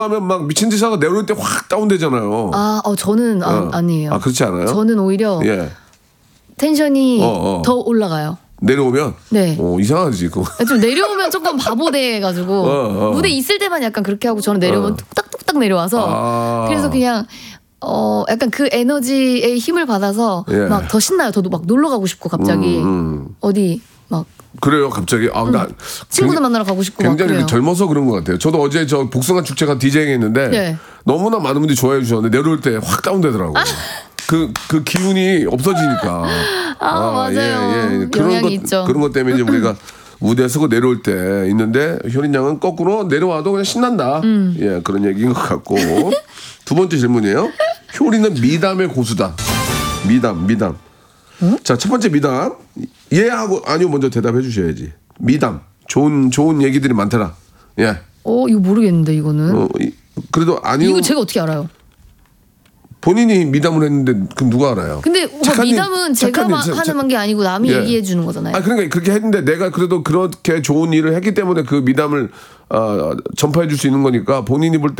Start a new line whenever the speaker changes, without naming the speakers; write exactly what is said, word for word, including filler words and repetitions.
하면 막 미친 듯이 하고 내려올 때 확 다운되잖아요.
아, 어, 저는 아,
어.
아니에요.
아, 그렇지 않아요?
저는 오히려
예.
텐션이
어, 어.
더 올라가요.
내려오면?
네.
어, 이상하지, 그거.
좀 내려오면 조금 바보 돼가지고
어, 어.
무대 있을 때만 약간 그렇게 하고 저는 내려오면
어.
뚝딱뚝딱 내려와서
아.
그래서 그냥 어 약간 그 에너지의 힘을 받아서
예.
막 더 신나요. 저도 막 놀러 가고 싶고 갑자기
음, 음.
어디 막
그래요, 갑자기. 아, 나
친구들
굉장히-
만나러 가고 싶고 막
굉장히
그래요.
젊어서 그런 것 같아요. 저도 어제 저 복숭아 축제가 디제잉 했는데
네.
너무나 많은 분들이 좋아해 주셨는데 내려올 때 확 다운되더라고요. 그, 그 기운이 없어지니까.
아, 맞아요.
그런
영향이
것,
있죠.
그런 것 때문에 이제 우리가 무대 서고 내려올 때 있는데 효린 양은 거꾸로 내려와도 그냥 신난다.
음.
예, 그런 얘기인 것 같고. 두 번째 질문이에요. 효리는 미담의 고수다. 미담, 미담. 자, 첫 번째 미담. 예 하고 아니요 먼저 대답해 주셔야지. 미담. 좋은 좋은 얘기들이 많더라. 예.
어 이거 모르겠는데 이거는
어, 이- 그래도 아니요.
이거 제가 어떻게 알아요?
본인이 미담을 했는데 그럼 누가 알아요?
근데 오빠
착한 일,
미담은 제가
착한 일,
마-
자-
하는 게 아니고 남이
예.
얘기해 주는 거잖아요.
아 그러니까 그렇게 했는데 내가 그래도 그렇게 좋은 일을 했기 때문에 그 미담을 어, 전파해 줄 수 있는 거니까 본인이 볼 때